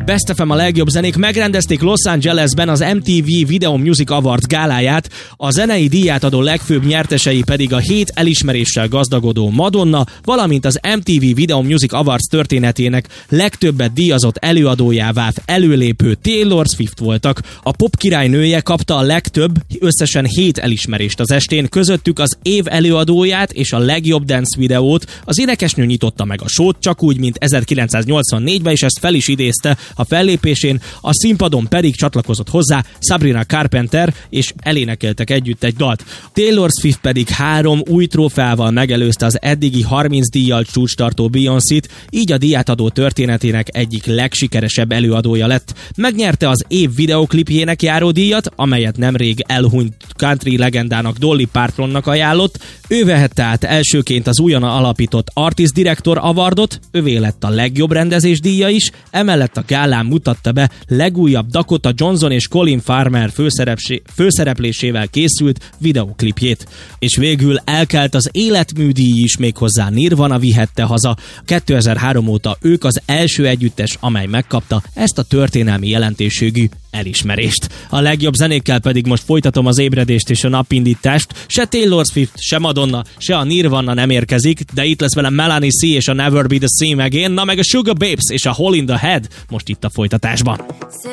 Best FM a legjobb zenék megrendezték Los Angelesben az MTV Video Music Awards gáláját, a zenei díját adó legfőbb nyertesei pedig a 7 elismeréssel gazdagodó Madonna, valamint az MTV Video Music Awards történetének legtöbbet díjazott előadójává előlépő Taylor Swift voltak. A pop királynője kapta a legtöbb, összesen 7 elismerést az estén, közöttük az év előadóját és a legjobb dance videót. Az énekesnő nyitotta meg a showt, csak úgy, mint 1984-ben, és ezt fel is idézte a fellépésén, a színpadon pedig csatlakozott hozzá Sabrina Carpenter, és elénekeltek együtt egy dalt. Taylor Swift pedig 3 új trófeával megelőzte az eddigi 30 díjjal csúcstartó Beyoncét, így a díjátadó történetének egyik legsikeresebb előadója lett. Megnyerte az év videoklipjének járó díjat, amelyet nemrég elhunyt country legendának Dolly Partonnak ajánlott. Ő vehette át elsőként az újonnan alapított Artist Director Awardot, ővé lett a legjobb rendezés díja is, emellett a gálán mutatta be legújabb Dakota Johnson és Colin Farmer főszereplésével készült videoklipjét. És végül elkelt az életműdíj is, méghozzá Nirvana vihette haza. 2003 óta ők az első együttes, amely megkapta ezt a történelmi jelentőségű elismerést. A legjobb zenékkel pedig most folytatom az ébredést és a napindítást. Se Taylor Swift, se Madonna, se a Nirvana nem érkezik, de itt lesz velem Melanie C és a Never Be The Same Again, na meg a Sugar Babes és a Hole in the Head most itt a folytatásban.